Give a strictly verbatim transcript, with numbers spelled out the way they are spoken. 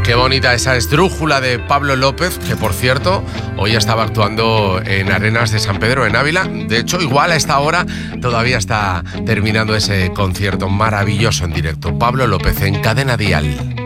Qué bonita esa esdrújula de Pablo López, que por cierto, hoy estaba actuando en Arenas de San Pedro, en Ávila. De hecho, igual a esta hora todavía está terminando ese concierto maravilloso en directo. Pablo López en Cadena Dial.